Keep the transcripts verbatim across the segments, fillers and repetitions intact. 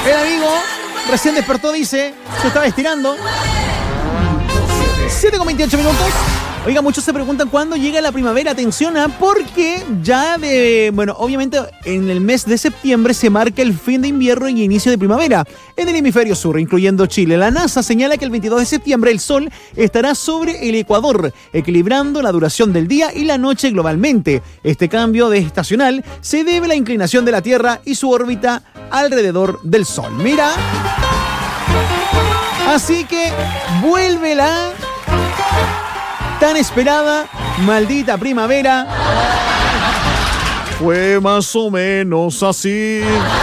El amigo recién despertó, dice, se estaba estirando. siete con veintiocho minutos. Oiga, muchos se preguntan cuándo llega la primavera. Atención, ¿eh? Porque ya de, bueno, obviamente en el mes de septiembre se marca el fin de invierno y inicio de primavera en el hemisferio sur, incluyendo Chile. La NASA señala que el veintidós de septiembre el sol estará sobre el ecuador, equilibrando la duración del día y la noche globalmente. Este cambio de estacional se debe a la inclinación de la Tierra y su órbita alrededor del sol. Mira. Así que vuelve la tan esperada, maldita primavera. Fue más o menos así.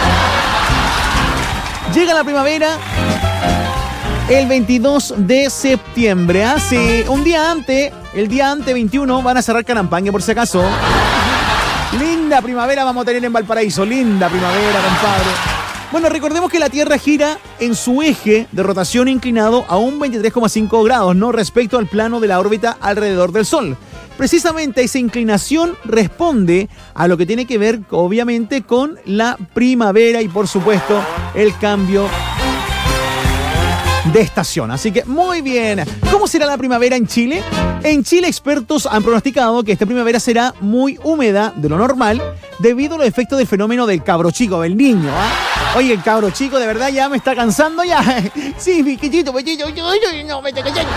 Llega la primavera el veintidós de septiembre. Hace un día antes, el día antes veintiuno, van a cerrar Canampaña por si acaso. Linda primavera vamos a tener en Valparaíso. Linda primavera, compadre. Bueno, recordemos que la Tierra gira en su eje de rotación inclinado a un veintitrés coma cinco grados, ¿no? Respecto al plano de la órbita alrededor del Sol. Precisamente esa inclinación responde a lo que tiene que ver, obviamente, con la primavera y, por supuesto, el cambio de estación. Así que muy bien. ¿Cómo será la primavera en Chile? En Chile, expertos han pronosticado que esta primavera será muy húmeda de lo normal debido a los efectos del fenómeno del cabro chico, del niño. ¿eh? Oye, el cabro chico de verdad ya me está cansando ya. Sí, mi quillito, pechito, no me está cansando.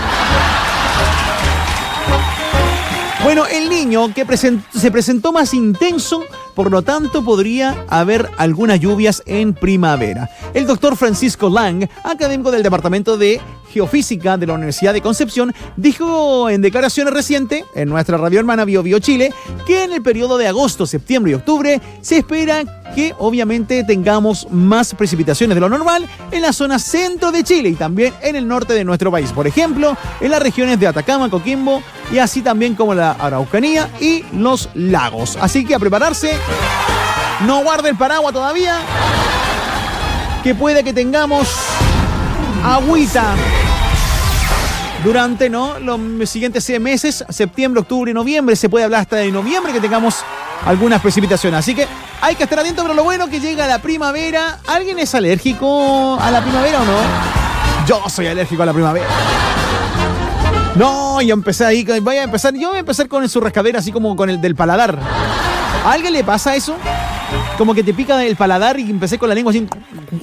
Bueno, el niño que present- se presentó más intenso, por lo tanto podría haber algunas lluvias en primavera. El doctor Francisco Lang, académico del Departamento de Geofísica de la Universidad de Concepción, dijo en declaraciones recientes en nuestra radio hermana Bio Bio Chile que en el periodo de agosto, septiembre y octubre se espera que obviamente tengamos más precipitaciones de lo normal en la zona centro de Chile y también en el norte de nuestro país. Por ejemplo, en las regiones de Atacama, Coquimbo y así también como la Araucanía y los lagos. Así que a prepararse, no guarde el paraguas todavía, que puede que tengamos agüita durante ¿no? los siguientes seis meses, septiembre, octubre y noviembre. Se puede hablar hasta de noviembre que tengamos algunas precipitaciones. Así que hay que estar atento, pero lo bueno es que llega la primavera. ¿Alguien es alérgico a la primavera o no? Yo soy alérgico a la primavera. No, yo empecé ahí, voy a empezar, yo voy a empezar con el surrascadera, así como con el del paladar. ¿A alguien le pasa eso? Como que te pica el paladar y empecé con la lengua así.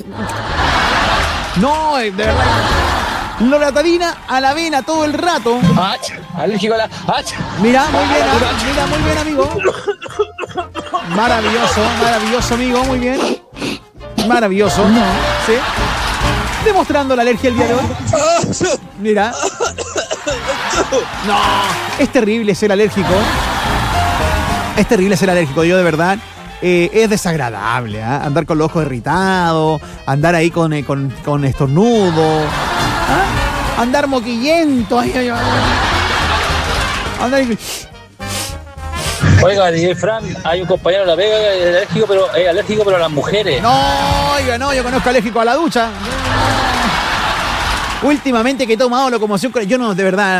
No, de verdad. Loratadina a la avena todo el rato. ¡Ach! Alérgico a la... ¡Ach! Mira, muy bien, mira, muy bien, amigo. Maravilloso, maravilloso, amigo, muy bien. Maravilloso. ¿Sí? Demostrando la alergia el día de hoy. Mira. No, es terrible ser alérgico. Es terrible ser alérgico, yo de verdad. Eh, es desagradable, ¿eh? Andar con los ojos irritados, andar ahí con, eh, con, con estornudo, ¿eh? Andar moquillento. Ay, ay, ay. Andar ahí. Oiga, D J Fran, hay un compañero de la Vega que es alérgico, pero es alérgico pero a las mujeres. No, oiga, no, yo conozco alérgico a la ducha. Últimamente que he tomado locomoción, yo no, de verdad.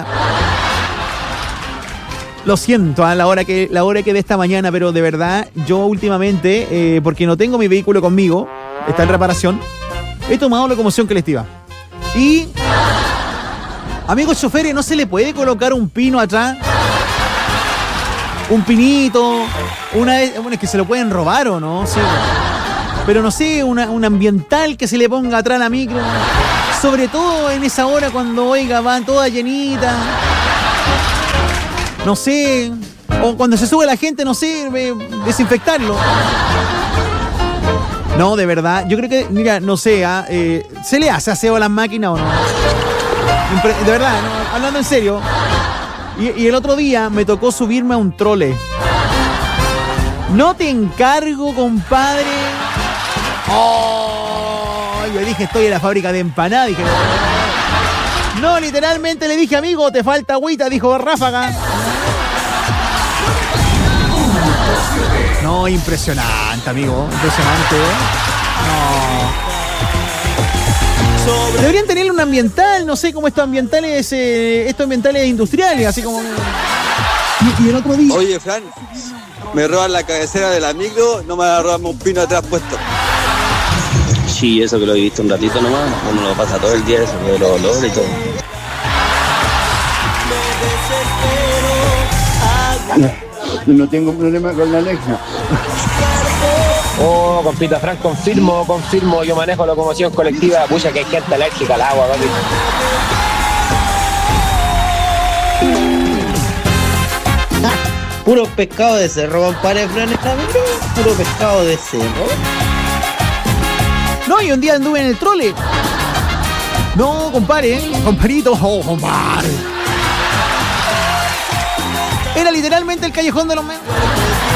Lo siento a la hora que la hora que de esta mañana, pero de verdad, yo últimamente, eh, porque no tengo mi vehículo conmigo, está en reparación, he tomado locomoción colectiva. Y, amigos choferes, ¿no se le puede colocar un pino atrás? Un pinito, una bueno, es que se lo pueden robar o no, sí. Pero no sé, una, un ambiental que se le ponga atrás a la micro. Sobre todo en esa hora cuando, oiga, van toda llenita. No sé. O cuando se sube la gente, no sé, desinfectarlo. No, de verdad. Yo creo que, mira, no sé, ¿eh? Eh, ¿se le hace aseo a las máquinas o no? Impre- de verdad, no, hablando en serio. Y, y el otro día me tocó subirme a un trole. No te encargo, compadre. Oh, yo dije, estoy en la fábrica de empanadas. Dije, no, literalmente le dije, amigo, te falta agüita, dijo Ráfaga. No, impresionante, amigo. Impresionante, ¿eh? No. Deberían tener un ambiental, no sé, como estos ambientales, eh, estos ambientales industriales, así como. Y, y el otro día. Oye, Fran, me roban la cabecera de la micro, no me van a robar un pino atrás puesto. Sí, eso que lo he visto un ratito nomás, uno lo pasa todo el día, eso de los olores y todo. No, no tengo problema con la Alexa. Oh, compita Frank, confirmo, confirmo, yo manejo locomoción colectiva, pucha que hay gente alérgica al agua, papi. Puro pescado de cerro, compadre Fran, ¿está bien? Puro pescado de cerro. No, y un día anduve en el trole. No, compadre, comparito, oh, compadre. Era literalmente el callejón de los memes.